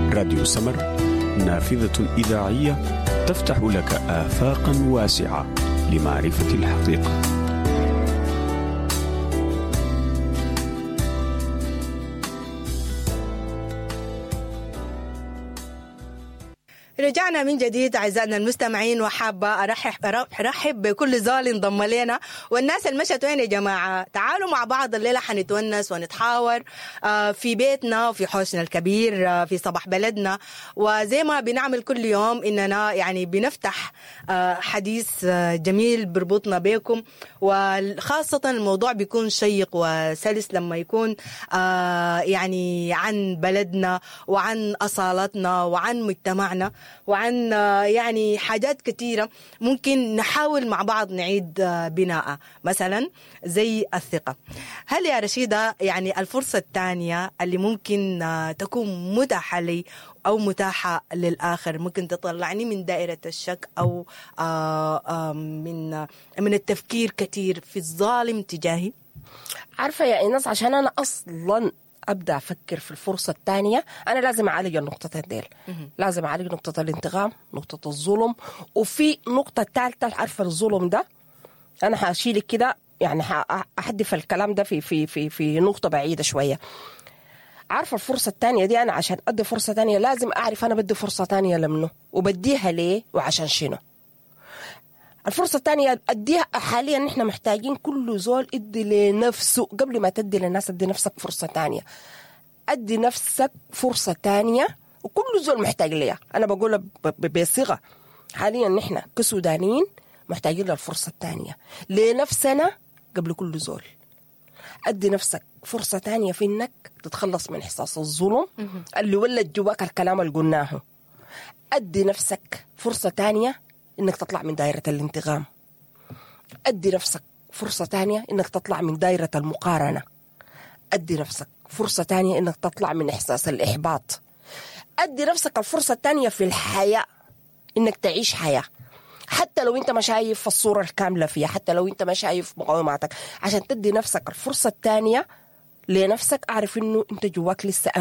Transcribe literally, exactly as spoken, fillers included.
راديو سمر، نافذة إذاعية تفتح لك آفاقا واسعة لمعرفة الحقيقة. رجعنا من جديد أعزائنا المستمعين، وحابة أرحب, أرحب بكل زول انضم لنا. والناس المشت وين يا جماعة؟ تعالوا مع بعض الليلة حنتونس ونتحاور في بيتنا وفي حوشنا الكبير في صباح بلدنا. وزي ما بنعمل كل يوم إننا يعني بنفتح حديث جميل بربطنا بكم، وخاصة الموضوع بيكون شيق وسلس لما يكون يعني عن بلدنا وعن أصالتنا وعن مجتمعنا وعن يعني حاجات كثيرة ممكن نحاول مع بعض نعيد بناءها، مثلا زي الثقة. هل يا رشيدة يعني الفرصة الثانية اللي ممكن تكون متاحة لي أو متاحة للآخر ممكن تطلعني من دائرة الشك أو من من التفكير كثير في الظالم تجاهي؟ عارفة يا إيناس، عشان أنا أصلاً أبدأ أفكر في الفرصة الثانية أنا لازم أعالج النقطتين ديل. لازم أعالج نقطة الانتقام، نقطة الظلم، وفي نقطة ثالثة. عارفة الظلم ده أنا هشيلك كده، يعني هحدف الكلام ده في في في في نقطة بعيدة شوية. عارفة الفرصة الثانية دي أنا عشان أدي فرصة ثانية لازم أعرف أنا بدي فرصة ثانية لمنه وبديها ليه وعشان شنو. الفرصة الثانية أديها حاليا. نحن محتاجين كل زول ادي لنفسه قبل ما تدي للناس. ادي نفسك فرصة ثانية، ادي نفسك فرصة ثانية، وكل زول محتاج ليها. أنا بقولها بصيغة حاليا نحن كسودانيين محتاجين للفرصة الثانية لنفسنا قبل كل زول. ادي نفسك فرصة ثانية في انك تتخلص من احساس الظلم اللي ولد جواك الكلام اللي قلناه. ادي نفسك فرصة ثانية انك تطلع من دائرة الانتقام. ادي نفسك فرصة تانية انك تطلع من دائرة المقارنة. ادي نفسك فرصة تانية انك تطلع من احساس الاحباط. ادي نفسك الفرصة التانية في الحياة انك تعيش حياة، حتى لو انت ما شايف الصورة الكاملة فيها، حتى لو انت ما شايف مقاوماتك، عشان تدي نفسك الفرصة التانية لنفسك. اعرف انه انت جواك لسه